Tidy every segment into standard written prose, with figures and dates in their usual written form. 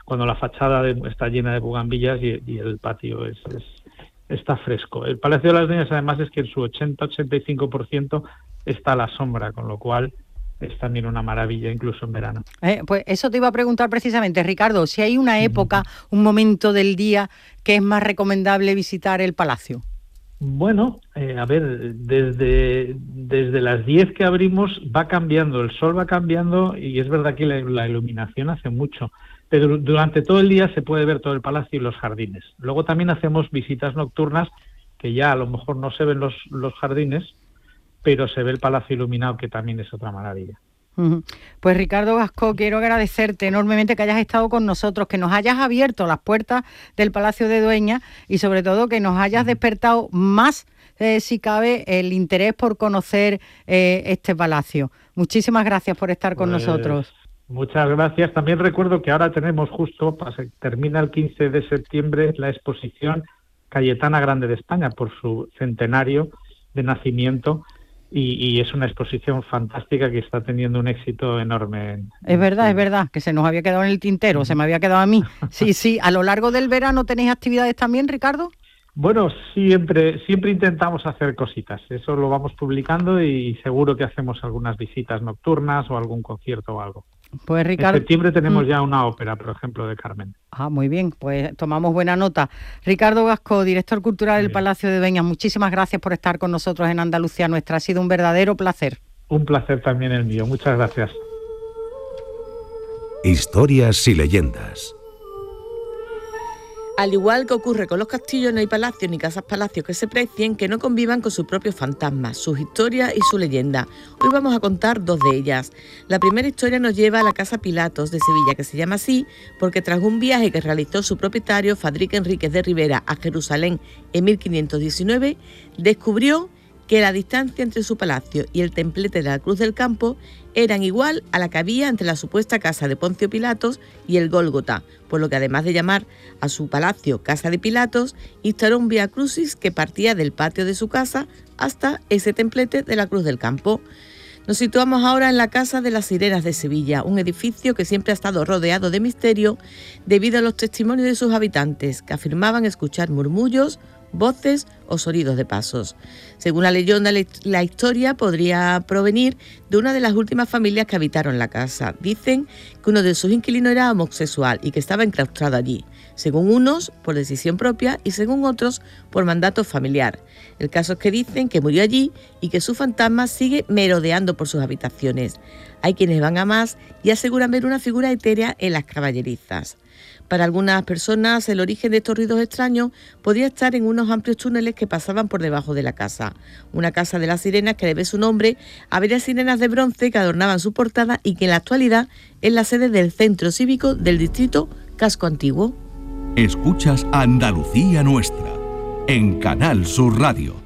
cuando la fachada está llena de bugambillas y el patio está fresco. El Palacio de las Dueñas, además, es que en su 80-85% está a la sombra, con lo cual es también una maravilla, incluso en verano. Pues eso te iba a preguntar precisamente, Ricardo, si hay una época, un momento del día que es más recomendable visitar el palacio. Bueno, a ver, desde las 10 que abrimos va cambiando, el sol va cambiando y es verdad que la iluminación hace mucho, pero durante todo el día se puede ver todo el palacio y los jardines. Luego también hacemos visitas nocturnas, que ya a lo mejor no se ven los jardines, pero se ve el palacio iluminado, que también es otra maravilla. Pues Ricardo Gascó, quiero agradecerte enormemente que hayas estado con nosotros, que nos hayas abierto las puertas del Palacio de Dueñas y sobre todo que nos hayas despertado más, si cabe, el interés por conocer este palacio. Muchísimas gracias por estar con nosotros. Muchas gracias. También recuerdo que ahora tenemos termina el 15 de septiembre la exposición Cayetana Grande de España por su centenario de nacimiento. Y es una exposición fantástica que está teniendo un éxito enorme. Es verdad, que se nos había quedado en el tintero, se me había quedado a mí. Sí, ¿a lo largo del verano tenéis actividades también, Ricardo? Bueno, siempre intentamos hacer cositas, eso lo vamos publicando y seguro que hacemos algunas visitas nocturnas o algún concierto o algo. Pues Ricardo, en septiembre tenemos ya una ópera, por ejemplo, de Carmen. Muy bien, pues tomamos buena nota. Ricardo Gascó, director cultural del Palacio de Dueñas, muchísimas gracias por estar con nosotros en Andalucía Nuestra. Ha sido un verdadero placer. Un placer también el mío, muchas gracias. Historias y leyendas. Al igual que ocurre con los castillos, no hay palacios ni casas-palacios que se precien que no convivan con sus propios fantasmas, sus historias y su leyenda. Hoy vamos a contar dos de ellas. La primera historia nos lleva a la Casa Pilatos de Sevilla, que se llama así porque tras un viaje que realizó su propietario, Fadrique Enríquez de Rivera, a Jerusalén en 1519, descubrió que la distancia entre su palacio y el templete de la Cruz del Campo eran igual a la que había entre la supuesta casa de Poncio Pilatos y el Gólgota, por lo que además de llamar a su palacio Casa de Pilatos, instauró un vía crucis que partía del patio de su casa hasta ese templete de la Cruz del Campo. Nos situamos ahora en la Casa de las Sirenas de Sevilla, un edificio que siempre ha estado rodeado de misterio debido a los testimonios de sus habitantes, que afirmaban escuchar murmullos, voces o sonidos de pasos. Según la leyenda, la historia podría provenir de una de las últimas familias que habitaron la casa. Dicen que uno de sus inquilinos era homosexual y que estaba enclaustrado allí, según unos por decisión propia y según otros por mandato familiar. El caso es que dicen que murió allí y que su fantasma sigue merodeando por sus habitaciones. Hay quienes van a más y aseguran ver una figura etérea en las caballerizas. Para algunas personas, el origen de estos ruidos extraños podría estar en unos amplios túneles que pasaban por debajo de la casa. Una casa de las sirenas que debe su nombre a varias sirenas de bronce que adornaban su portada y que en la actualidad es la sede del Centro Cívico del Distrito Casco Antiguo. Escuchas Andalucía Nuestra en Canal Sur Radio.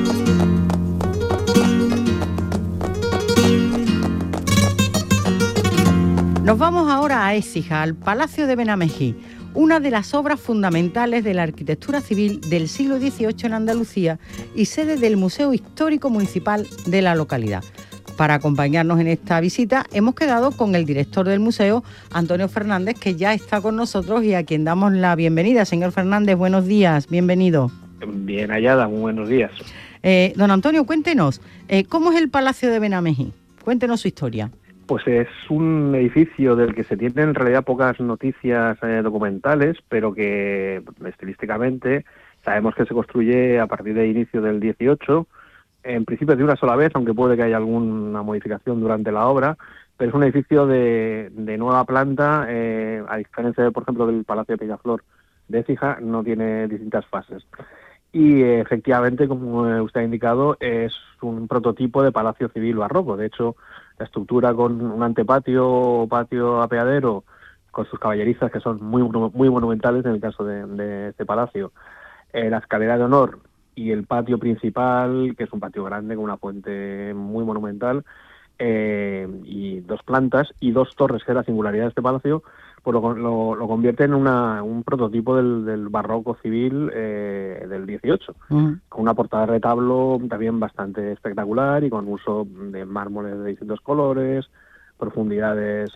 Nos vamos ahora a Écija, al Palacio de Benamejí, una de las obras fundamentales de la arquitectura civil del siglo XVIII en Andalucía y sede del Museo Histórico Municipal de la localidad. Para acompañarnos en esta visita hemos quedado con el director del museo, Antonio Fernández, que ya está con nosotros y a quien damos la bienvenida. Señor Fernández, buenos días, bienvenido. Bien hallada, muy buenos días. Don Antonio, cuéntenos, ¿cómo es el Palacio de Benamejí? Cuéntenos su historia. Pues es un edificio del que se tienen en realidad pocas noticias documentales, pero que estilísticamente sabemos que se construye a partir del inicio del 18, en principio de una sola vez, aunque puede que haya alguna modificación durante la obra, pero es un edificio de nueva planta, a diferencia, por ejemplo, del Palacio de Peñaflor de Écija, no tiene distintas fases. Y efectivamente, como usted ha indicado, es un prototipo de palacio civil barroco. De hecho, la estructura con un antepatio, patio apeadero, con sus caballerizas que son muy monumentales en el caso de este palacio, la escalera de honor y el patio principal, que es un patio grande con una fuente muy monumental, y dos plantas y dos torres, que es la singularidad de este palacio, pues lo convierte en un prototipo del barroco civil del 18, con una portada de retablo también bastante espectacular y con uso de mármoles de distintos colores, profundidades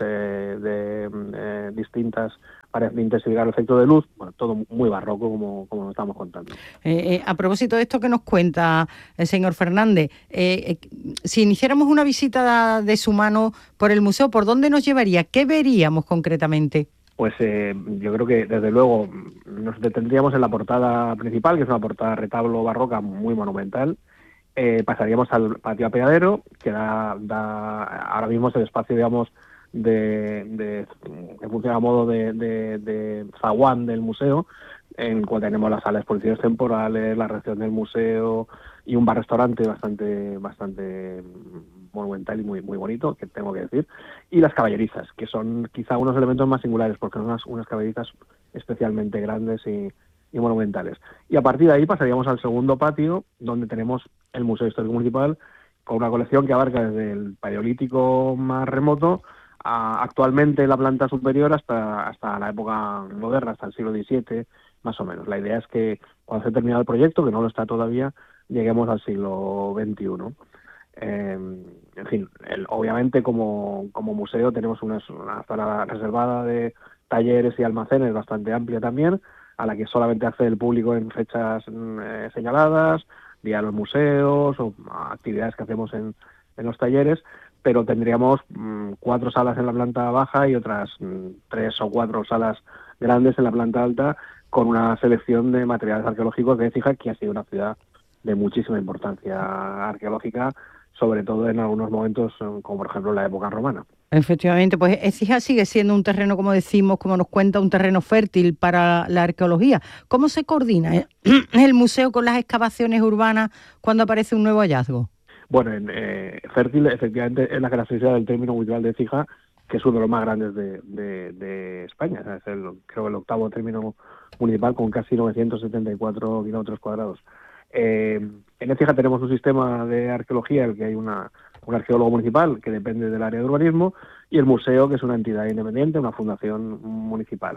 distintas para intensificar el efecto de luz. Bueno, todo muy barroco, como nos estamos contando. A propósito de esto que nos cuenta el señor Fernández, si iniciáramos una visita de su mano por el museo, ¿por dónde nos llevaría? ¿Qué veríamos concretamente? Pues yo creo que, desde luego, nos detendríamos en la portada principal, que es una portada retablo barroca muy monumental. Pasaríamos al patio apeadero, que ahora mismo es el espacio, digamos, que funciona a modo de zaguán del museo, en el cual tenemos las salas de exposiciones temporales, la recepción del museo y un bar-restaurante bastante monumental y muy bonito, que tengo que decir, y las caballerizas, que son quizá unos elementos más singulares, porque son unas caballerizas especialmente grandes y monumentales. Y a partir de ahí pasaríamos al segundo patio, donde tenemos el Museo Histórico Municipal, con una colección que abarca desde el Paleolítico más remoto actualmente en la planta superior hasta la época moderna, hasta el siglo XVII, más o menos. La idea es que cuando se ha terminado el proyecto, que no lo está todavía, lleguemos al siglo XXI. En fin, obviamente como museo tenemos una zona reservada de talleres y almacenes bastante amplia también, a la que solamente accede el público en fechas señaladas, vía los museos o actividades que hacemos en los talleres, pero tendríamos 4 salas en la planta baja y otras 3 o 4 salas grandes en la planta alta, con una selección de materiales arqueológicos de Écija, que ha sido una ciudad de muchísima importancia arqueológica, sobre todo en algunos momentos, como por ejemplo la época romana. Efectivamente, pues Écija sigue siendo un terreno, como decimos, como nos cuenta, un terreno fértil para la arqueología. ¿Cómo se coordina el museo con las excavaciones urbanas cuando aparece un nuevo hallazgo? Bueno, fértil efectivamente es la característica del término municipal de Écija, que es uno de los más grandes de España. O sea, es creo el octavo término municipal, con casi 974 kilómetros cuadrados. En Écija tenemos un sistema de arqueología en el que hay un arqueólogo municipal que depende del área de urbanismo, y el museo, que es una entidad independiente, una fundación municipal.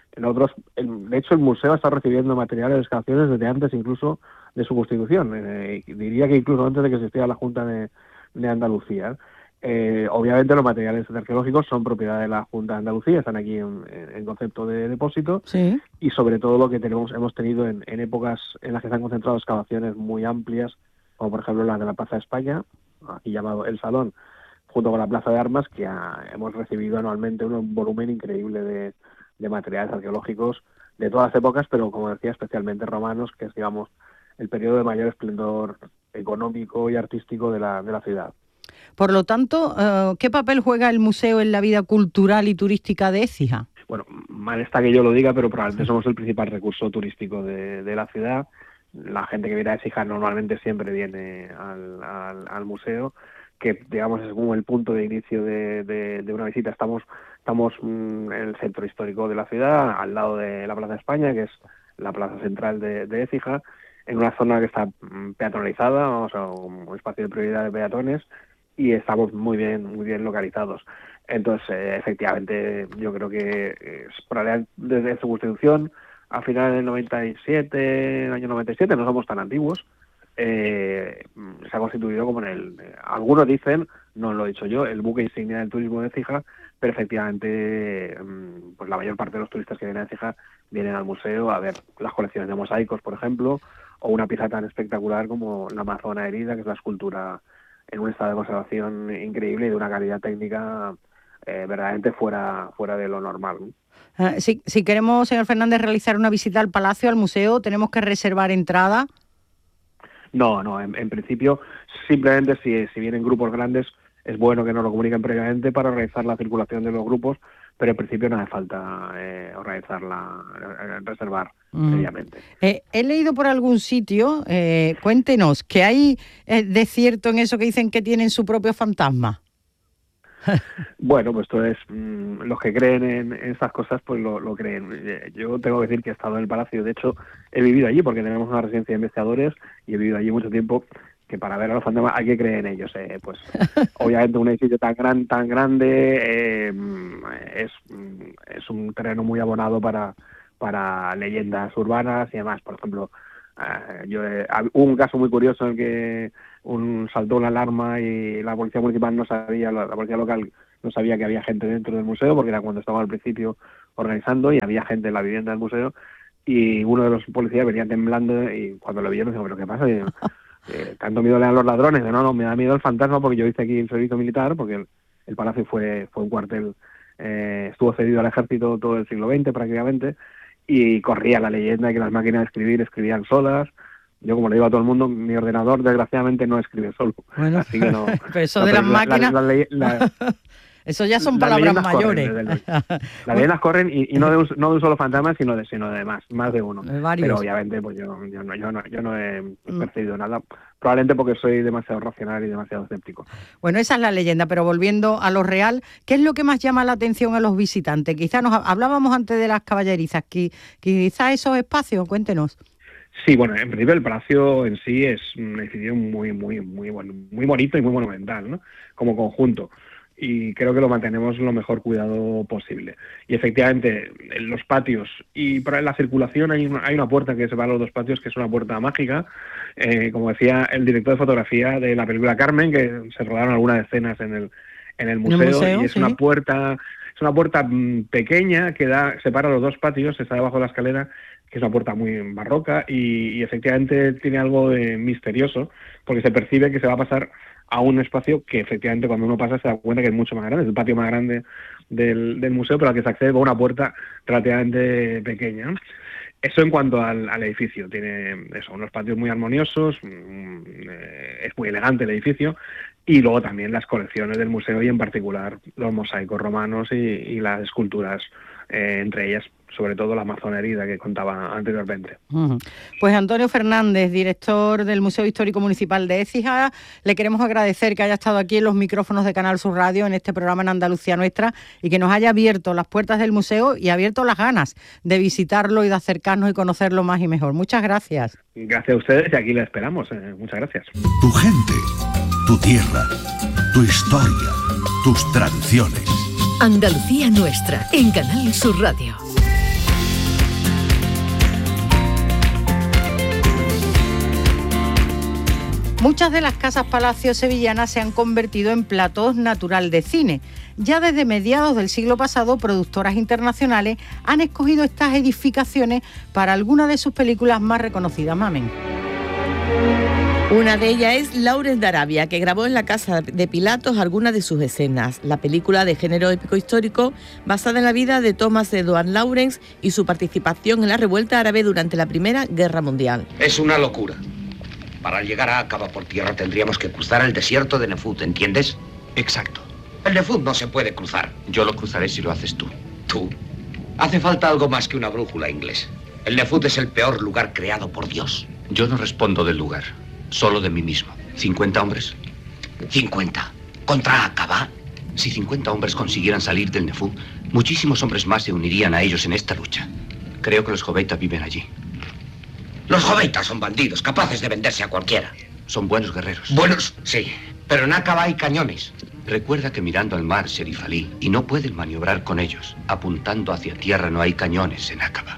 De hecho, el museo está recibiendo materiales de excavaciones desde antes incluso de su constitución. Diría que incluso antes de que existiera la Junta de Andalucía. Obviamente los materiales arqueológicos son propiedad de la Junta de Andalucía, están aquí en concepto de depósito, sí. Y sobre todo lo que hemos tenido en épocas en las que se han concentrado excavaciones muy amplias, como por ejemplo las de la Plaza de España, aquí llamado El Salón, junto con la Plaza de Armas, que hemos recibido anualmente un volumen increíble de materiales arqueológicos de todas las épocas, pero como decía, especialmente romanos, que es, digamos, el periodo de mayor esplendor económico y artístico de la ciudad. Por lo tanto, ¿qué papel juega el museo en la vida cultural y turística de Écija? Bueno, mal está que yo lo diga, pero probablemente somos el principal recurso turístico de la ciudad. La gente que viene a Écija normalmente siempre viene al museo, que digamos es como el punto de inicio de una visita. Estamos en el centro histórico de la ciudad, al lado de la Plaza de España, que es la plaza central de Écija, en una zona que está peatonalizada, o sea, un espacio de prioridad de peatones, y estamos muy bien localizados. Entonces, efectivamente, yo creo que desde su constitución, a finales del 97, el año 97, no somos tan antiguos, se ha constituido como algunos dicen, no lo he dicho yo, el buque insignia del turismo de Écija, pero efectivamente pues la mayor parte de los turistas que vienen a Écija vienen al museo a ver las colecciones de mosaicos, por ejemplo, o una pieza tan espectacular como la Amazona herida, que es la escultura en un estado de conservación increíble y de una calidad técnica verdaderamente fuera de lo normal. Si queremos, señor Fernández, realizar una visita al palacio, al museo, ¿tenemos que reservar entrada? No, en principio, simplemente si vienen grupos grandes, es bueno que nos lo comuniquen previamente para organizar la circulación de los grupos, pero en principio no hace falta reservar previamente. He leído por algún sitio, cuéntenos, ¿qué hay de cierto en eso que dicen que tienen su propio fantasma? Bueno, pues entonces los que creen en estas cosas pues lo creen. Yo tengo que decir que he estado en el palacio, de hecho he vivido allí porque tenemos una residencia de investigadores y he vivido allí mucho tiempo, que para ver a los fantasmas hay que creer en ellos. Pues obviamente un edificio tan grande es un terreno muy abonado para leyendas urbanas y demás. Por ejemplo, hubo un caso muy curioso en el que saltó una alarma y la policía municipal no sabía, la policía local, no sabía que había gente dentro del museo, porque era cuando estaba al principio organizando y había gente en la vivienda del museo, y uno de los policías venía temblando y cuando lo vieron dijo, ¿pero qué pasa? Y, ¿tanto miedo le dan los ladrones? Y, no, me da miedo el fantasma porque yo hice aquí el servicio militar, porque el palacio fue un cuartel, estuvo cedido al ejército todo el siglo XX prácticamente, y corría la leyenda de que las máquinas de escribir escribían solas. Yo, como le digo a todo el mundo, mi ordenador desgraciadamente no escribe solo. Bueno, así que no. pero eso de las máquinas... Eso ya son palabras mayores. Las leyendas corren y no de un solo fantasma, sino de más de uno. Varios. Pero obviamente pues yo no he percibido nada, probablemente porque soy demasiado racional y demasiado escéptico. Bueno, esa es la leyenda, pero volviendo a lo real, ¿qué es lo que más llama la atención a los visitantes? Quizás hablábamos antes de las caballerizas, quizás esos espacios, cuéntenos. Sí, bueno, en principio el palacio en sí es un edificio muy bonito y muy monumental, ¿no? Como conjunto. Y creo que lo mantenemos lo mejor cuidado posible. Y efectivamente, en los patios y para la circulación hay una puerta que se va a los dos patios, que es una puerta mágica. Como decía el director de fotografía de la película Carmen, que se rodaron algunas escenas en el museo, y es una puerta pequeña que separa los dos patios, está debajo de la escalera, que es una puerta muy barroca y efectivamente tiene algo de misterioso, porque se percibe que se va a pasar a un espacio que efectivamente cuando uno pasa se da cuenta que es mucho más grande, es el patio más grande del museo, pero al que se accede por una puerta relativamente pequeña, ¿no? Eso en cuanto al edificio, tiene unos patios muy armoniosos, es muy elegante el edificio, y luego también las colecciones del museo y en particular los mosaicos romanos y las esculturas, entre ellas sobre todo la masonería que contaba anteriormente. Pues Antonio Fernández, director del Museo Histórico Municipal de Écija, le queremos agradecer que haya estado aquí en los micrófonos de Canal Sur Radio en este programa en Andalucía Nuestra y que nos haya abierto las puertas del museo y abierto las ganas de visitarlo y de acercarnos y conocerlo más y mejor. Muchas gracias. Gracias a ustedes y aquí le esperamos. Muchas gracias. Tu gente, tu tierra, tu historia, tus tradiciones. Andalucía Nuestra en Canal Sur Radio. Muchas de las casas palacios sevillanas se han convertido en platós natural de cine. Ya desde mediados del siglo pasado, productoras internacionales han escogido estas edificaciones para algunas de sus películas más reconocidas. Mamen. Una de ellas es Lawrence de Arabia, que grabó en la Casa de Pilatos algunas de sus escenas. La película de género épico histórico, basada en la vida de Thomas Edward Lawrence y su participación en la revuelta árabe durante la Primera Guerra Mundial. Es una locura. Para llegar a Aqaba por tierra tendríamos que cruzar el desierto de Nefud, ¿entiendes? Exacto. El Nefud no se puede cruzar. Yo lo cruzaré si lo haces tú. ¿Tú? Hace falta algo más que una brújula, inglés. El Nefud es el peor lugar creado por Dios. Yo no respondo del lugar, solo de mí mismo. ¿50 hombres? 50. ¿Contra Aqaba? Si 50 hombres consiguieran salir del Nefud, muchísimos hombres más se unirían a ellos en esta lucha. Creo que los joveitas viven allí. Los joveitas son bandidos, capaces de venderse a cualquiera. Son buenos guerreros. Buenos, sí. Pero en Aqaba hay cañones. Recuerda que mirando al mar, Sherif Ali, y no pueden maniobrar con ellos. Apuntando hacia tierra no hay cañones en Aqaba.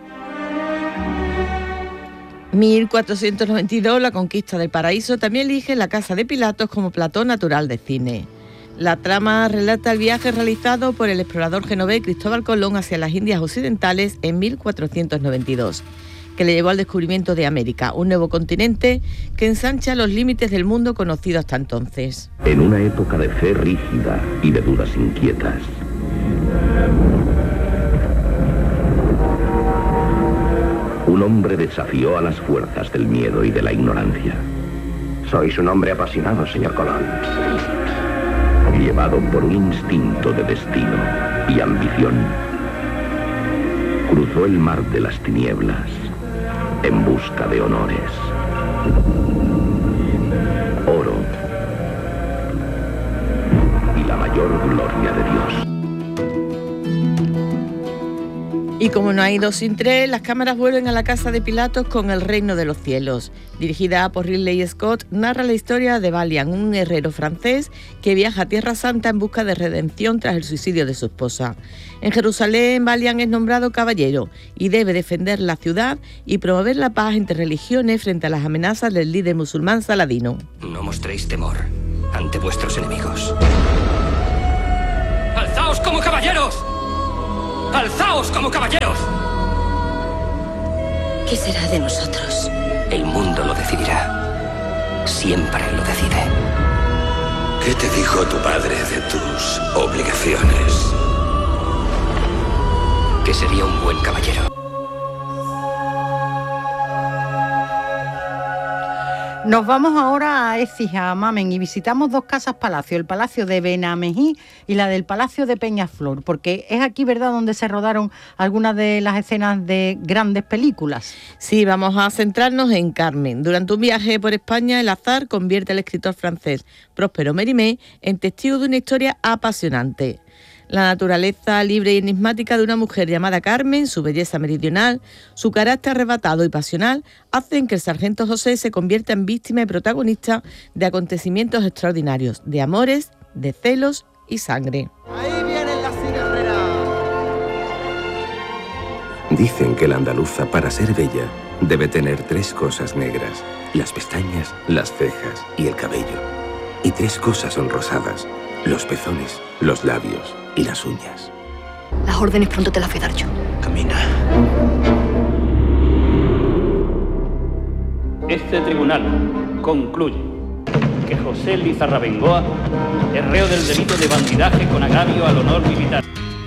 1492, la conquista del paraíso, también elige la Casa de Pilatos como plató natural de cine. La trama relata el viaje realizado por el explorador genovés Cristóbal Colón hacia las Indias Occidentales en 1492. Que le llevó al descubrimiento de América, un nuevo continente que ensancha los límites del mundo conocido hasta entonces. En una época de fe rígida y de dudas inquietas, un hombre desafió a las fuerzas del miedo y de la ignorancia. Sois un hombre apasionado, señor Colón. Llevado por un instinto de destino y ambición, cruzó el mar de las tinieblas en busca de honores, oro y la mayor gloria de Dios. Y como no hay dos sin tres, las cámaras vuelven a la Casa de Pilatos con El Reino de los Cielos. Dirigida por Ridley Scott, narra la historia de Valiant, un herrero francés que viaja a Tierra Santa en busca de redención tras el suicidio de su esposa. En Jerusalén, Valiant es nombrado caballero y debe defender la ciudad y promover la paz entre religiones frente a las amenazas del líder musulmán Saladino. No mostréis temor ante vuestros enemigos. como caballeros! ¡Alzaos como caballeros! ¿Qué será de nosotros? El mundo lo decidirá. Siempre lo decide. ¿Qué te dijo tu padre de tus obligaciones? Que sería un buen caballero. Nos vamos ahora a Écija, a Mamen, y visitamos dos casas palacio, el Palacio de Benamejí y la del Palacio de Peñaflor, porque es aquí, ¿verdad?, donde se rodaron algunas de las escenas de grandes películas. Sí, vamos a centrarnos en Carmen. Durante un viaje por España, el azar convierte al escritor francés Próspero Mérimée en testigo de una historia apasionante. La naturaleza libre y enigmática de una mujer llamada Carmen, su belleza meridional, su carácter arrebatado y pasional, hacen que el sargento José se convierta en víctima y protagonista de acontecimientos extraordinarios, de amores, de celos y sangre. Ahí vienen las cigarreras. Dicen que la andaluza, para ser bella, debe tener 3 cosas negras: las pestañas, las cejas y el cabello. Y 3 cosas son rosadas: los pezones, los labios y las uñas. Las órdenes pronto te las voy a dar yo. Camina. Este tribunal concluye que José Lizarra Bengoa es reo del delito de bandidaje con agravio al honor militar.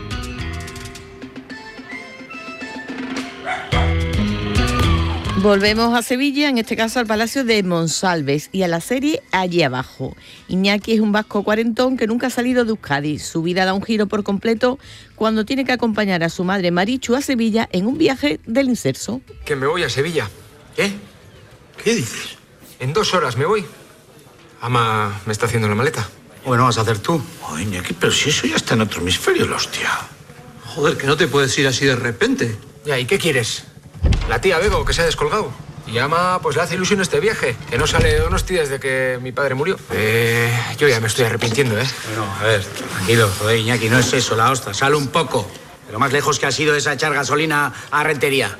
Volvemos a Sevilla, en este caso al Palacio de Monsalves y a la serie Allí Abajo. Iñaki es un vasco cuarentón que nunca ha salido de Euskadi. Su vida da un giro por completo cuando tiene que acompañar a su madre Marichu a Sevilla en un viaje del inserso. Que me voy a Sevilla. ¿Qué? ¿Qué dices? En 2 horas me voy. Ama me está haciendo la maleta. Bueno, vas a hacer tú. Oye, Iñaki, pero si eso ya está en otro hemisferio, la hostia. Joder, que no te puedes ir así de repente. Ya, ¿y qué quieres? La tía Bego, que se ha descolgado. Y Ama, pues le hace ilusión este viaje, que no sale unos días desde que mi padre murió. Yo ya me estoy arrepintiendo, ¿eh? Bueno, a ver, tranquilo, joder, Iñaki, no es eso, la ostra. Sale un poco. De lo más lejos que ha sido esa echar gasolina a Rentería.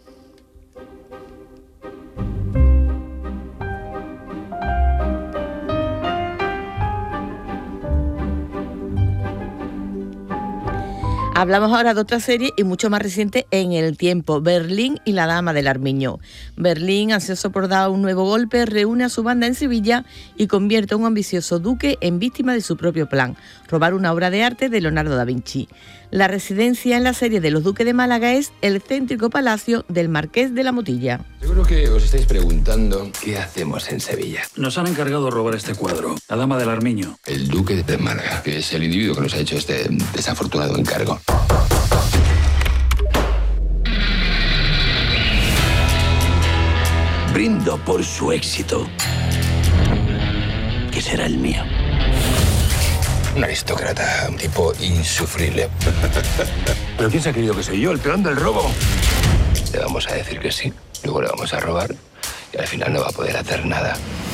Hablamos ahora de otra serie y mucho más reciente en el tiempo, Berlín y la Dama del Armiño. Berlín, ansioso por dar un nuevo golpe, reúne a su banda en Sevilla y convierte a un ambicioso duque en víctima de su propio plan, robar una obra de arte de Leonardo da Vinci. La residencia en la serie de los Duques de Málaga es el céntrico palacio del Marqués de la Motilla. Seguro que os estáis preguntando qué hacemos en Sevilla. Nos han encargado de robar este cuadro, la Dama del Armiño. El Duque de Málaga, que es el individuo que nos ha hecho este desafortunado encargo. Brindo por su éxito, que será el mío. Un aristócrata, un tipo insufrible. ¿Pero quién se ha creído que soy yo, el peón del robo? Le vamos a decir que sí, luego le vamos a robar y al final no va a poder hacer nada.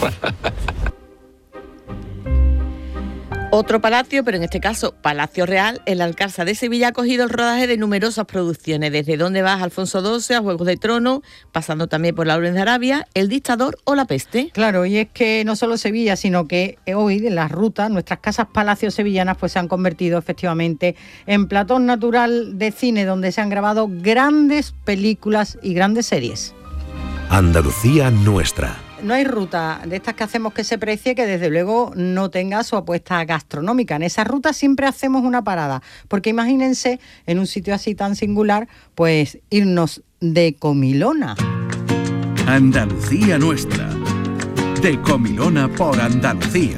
Otro palacio, pero en este caso Palacio Real, el Alcázar de Sevilla ha acogido el rodaje de numerosas producciones, desde Dónde vas, Alfonso XII, a Juegos de Tronos, pasando también por Lawrence de Arabia, El Dictador o La Peste. Claro, y es que no solo Sevilla, sino que hoy en las rutas, nuestras casas palacios sevillanas pues se han convertido efectivamente en platón natural de cine, donde se han grabado grandes películas y grandes series. Andalucía nuestra. No hay ruta de estas que hacemos que se precie que desde luego no tenga su apuesta gastronómica. En esa ruta siempre hacemos una parada, porque imagínense en un sitio así tan singular, pues irnos de comilona. Andalucía nuestra. De comilona por Andalucía.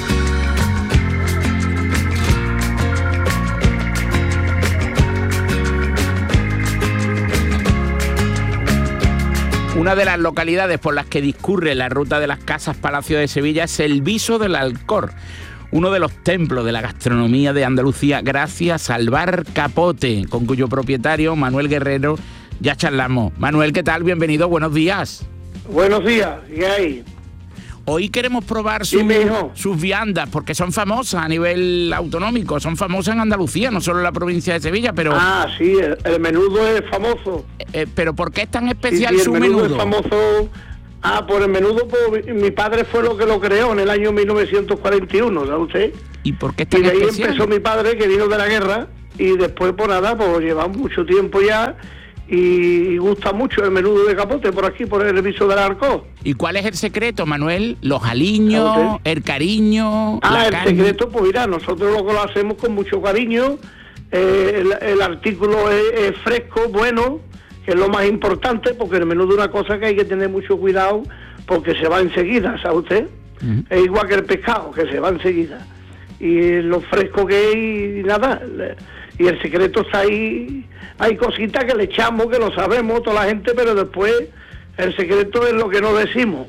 Una de las localidades por las que discurre la ruta de las casas palacio de Sevilla es el Viso del Alcor, uno de los templos de la gastronomía de Andalucía, gracias al Bar Capote, con cuyo propietario, Manuel Guerrero, ya charlamos. Manuel, ¿qué tal? Bienvenido, buenos días. Buenos días, ¿qué hay? Hoy queremos probar sus viandas, porque son famosas a nivel autonómico, son famosas en Andalucía, no solo en la provincia de Sevilla, pero... Ah, sí, el menudo es famoso. ¿Pero por qué es tan especial su menudo? menudo? Es famoso... Por el menudo, pues, mi padre fue lo que lo creó en el año 1941, ¿sabe usted? ¿Y por qué es tan Y de ahí especial? empezó mi padre, que vino de la guerra, y después, pues nada, pues llevamos mucho tiempo ya, y gusta mucho el menudo de capote por aquí, por el viso del Alcor. ¿Y cuál es el secreto, Manuel? ¿Los aliños, el cariño? El secreto, pues mira, nosotros lo hacemos con mucho cariño, el artículo es fresco, bueno, que es lo más importante, porque el menudo es una cosa que hay que tener mucho cuidado, porque se va enseguida, ¿sabe usted? Es igual que el pescado, que se va enseguida. Y lo fresco que es, y nada, y el secreto está ahí. Hay cositas que le echamos, que lo sabemos toda la gente, pero después el secreto es lo que no decimos.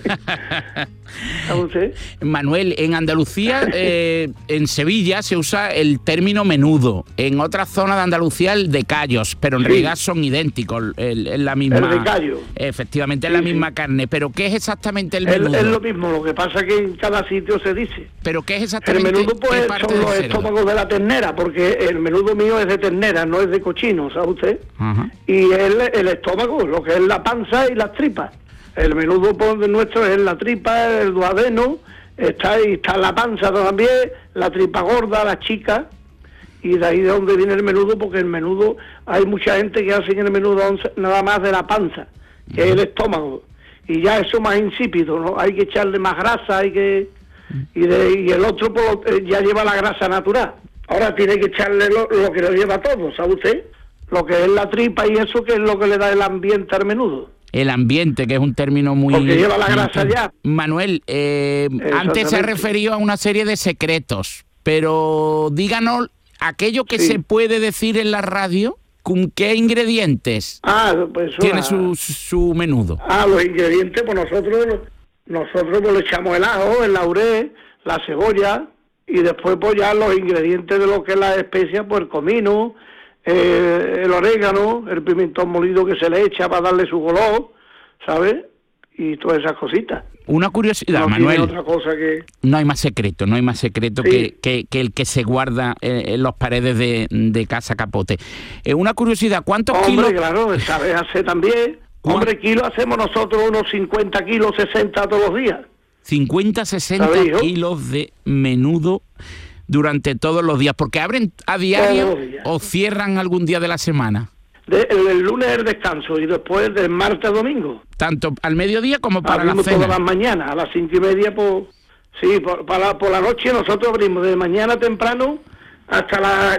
Manuel, en Andalucía, en Sevilla se usa el término menudo, en otras zonas de Andalucía el de callos, pero en realidad son idénticos, es la misma. El de callo. Efectivamente, es la misma carne, pero ¿qué es exactamente el menudo? Es lo mismo, lo que pasa es que en cada sitio se dice. ¿Pero qué es exactamente? El menudo, pues, son los estómagos de la ternera, porque el menudo mío es de ternera, no es de cochino, ¿sabe usted? Ajá. Y el estómago, lo que es la panza y las tripas. El menudo nuestro es la tripa, el duodeno, está la panza también, la tripa gorda, la chica, y de ahí de donde viene el menudo, porque el menudo, hay mucha gente que hace el menudo nada más de la panza, que es el estómago, y ya eso más insípido, ¿no? Hay que echarle más grasa, y el otro pues, ya lleva la grasa natural. Ahora tiene que echarle lo que lo lleva todo, ¿sabe usted? Lo que es la tripa y eso, que es lo que le da el ambiente al menudo. El ambiente, que es un término muy... Porque lleva la grasa ya. Manuel, antes se ha referido a una serie de secretos, pero díganos aquello que se puede decir en la radio, ¿con qué ingredientes tiene su menudo? Los ingredientes, pues nosotros pues le echamos el ajo, el laurel, la cebolla, y después pues ya los ingredientes de lo que es la especia, pues el comino, el orégano, el pimentón molido que se le echa para darle su color, ¿sabes? Y todas esas cositas. Una curiosidad, no Manuel. Otra cosa que... No hay más secreto que el que se guarda en las paredes de Casa Capote. Una curiosidad, ¿cuántos kilos? Hombre, claro, sabes hacer también. Hombre, kilos hacemos nosotros unos 50 kilos, 60 todos los días. 50, 60 kilos de menudo durante todos los días, porque abren a diario o cierran algún día de la semana. El lunes es el descanso y después del martes a domingo. Tanto al mediodía como para abrimos la cena. Todas las mañanas, a las 5:30, pues sí, por la noche nosotros abrimos de mañana temprano hasta las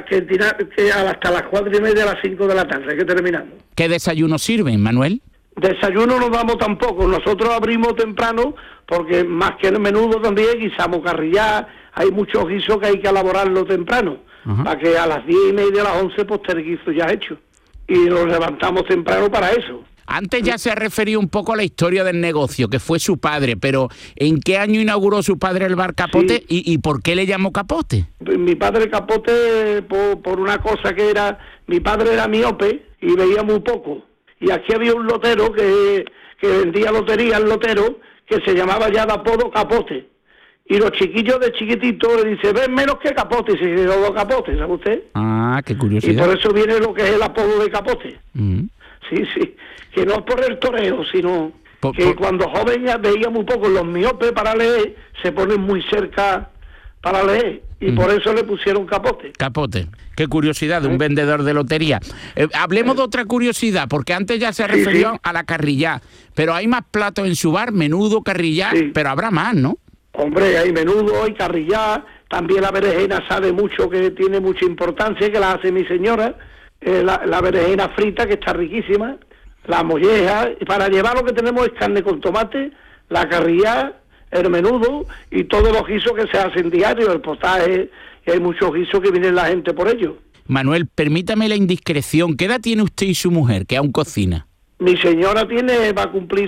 4:30, a las 5 de la tarde, que terminamos. ¿Qué desayuno sirven, Manuel? Desayuno no damos tampoco, nosotros abrimos temprano porque más que el menudo también guisamos carrillá, hay muchos guisos que hay que elaborarlo temprano, para que a las 10:30, a las 11 pues esté el guiso ya hecho. Y nos levantamos temprano para eso. Antes ya se ha referido un poco a la historia del negocio, que fue su padre, pero ¿en qué año inauguró su padre el bar Capote y por qué le llamó Capote? Mi padre Capote, por una cosa que era, mi padre era miope y veía muy poco. Y aquí había un lotero que vendía lotería, el lotero, que se llamaba ya de apodo Capote. Y los chiquillos de chiquitito le dicen, ven menos que Capote, y se quedó Capote, ¿sabe usted? Ah, qué curiosidad. Y por eso viene lo que es el apodo de Capote. Sí, que no es por el toreo, sino que cuando joven ya veía muy poco, los miopes para leer se ponen muy cerca para leer, y por eso le pusieron Capote. Capote, qué curiosidad de un vendedor de lotería. Hablemos de otra curiosidad, porque antes ya se refirió a la carrillá, pero hay más platos en su bar, menudo, carrillá, pero habrá más, ¿no? Hombre, hay menudo, hay carrillá, también la berenjena sabe mucho, que tiene mucha importancia, que la hace mi señora, la berenjena frita, que está riquísima, la molleja, para llevar lo que tenemos es carne con tomate, la carrillá, el menudo y todos los guisos que se hacen diarios, el potaje, y hay muchos guisos que viene la gente por ello. Manuel, permítame la indiscreción, ¿qué edad tiene usted y su mujer, que aún cocina? Mi señora va a cumplir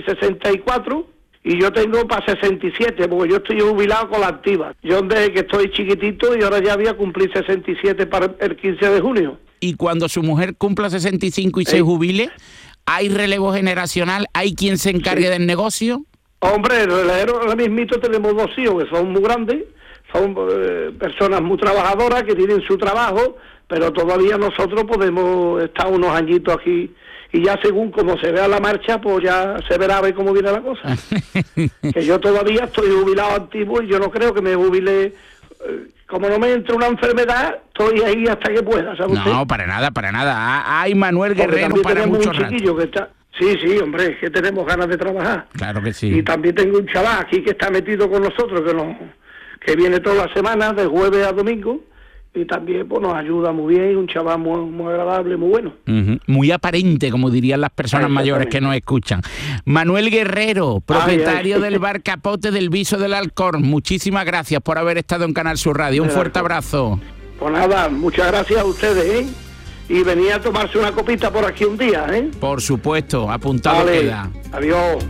64 y yo tengo para 67, porque yo estoy jubilado con la activa. Yo desde que estoy chiquitito y ahora ya voy a cumplir 67 para el 15 de junio. Y cuando su mujer cumpla 65 y se jubile, ¿hay relevo generacional? ¿Hay quien se encargue del negocio? Hombre, ahora mismito tenemos 2 hijos que son muy grandes, son personas muy trabajadoras que tienen su trabajo, pero todavía nosotros podemos estar unos añitos aquí y ya según como se vea la marcha, pues ya se verá a ver cómo viene la cosa. Que yo todavía estoy jubilado activo y yo no creo que me jubile como no me entre una enfermedad, estoy ahí hasta que pueda, ¿sabe usted? No, para nada. Hay Manuel Porque Guerrero para tenemos mucho un rato. chiquillo que está... Sí, hombre, es que tenemos ganas de trabajar. Claro que sí. Y también tengo un chaval aquí que está metido con nosotros, que viene todas las semanas, de jueves a domingo, y también pues nos ayuda muy bien, un chaval muy agradable, muy bueno. Muy aparente, como dirían las personas mayores que nos escuchan. Manuel Guerrero, propietario del bar Capote del Viso del Alcor, muchísimas gracias por haber estado en Canal Sur Radio. Un fuerte abrazo. Pues nada, muchas gracias a ustedes, ¿eh? Y venía a tomarse una copita por aquí un día, ¿eh? Por supuesto, apuntado queda. Adiós.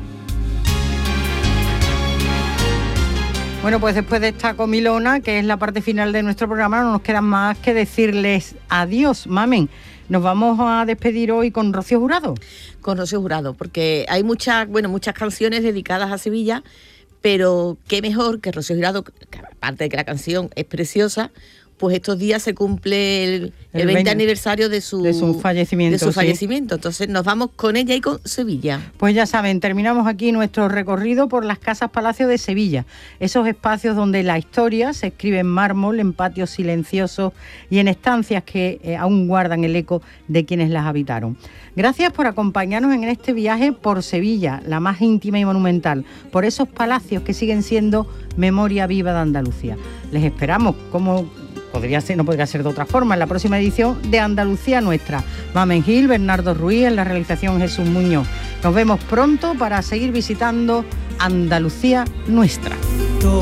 Bueno, pues después de esta comilona, que es la parte final de nuestro programa, no nos queda más que decirles adiós, mamen. Nos vamos a despedir hoy con Rocío Jurado. Con Rocío Jurado, porque hay muchas canciones dedicadas a Sevilla, pero qué mejor que Rocío Jurado, que aparte de que la canción es preciosa, pues estos días se cumple el 20 aniversario de su fallecimiento. Entonces nos vamos con ella y con Sevilla. Pues ya saben, terminamos aquí nuestro recorrido por las casas palacio de Sevilla. Esos espacios donde la historia se escribe en mármol, en patios silenciosos y en estancias que aún guardan el eco de quienes las habitaron. Gracias por acompañarnos en este viaje por Sevilla, la más íntima y monumental, por esos palacios que siguen siendo memoria viva de Andalucía. Les esperamos, como no podría ser de otra forma, en la próxima edición de Andalucía Nuestra. Mamen Gil, Bernardo Ruiz, en la realización Jesús Muñoz. Nos vemos pronto para seguir visitando Andalucía Nuestra.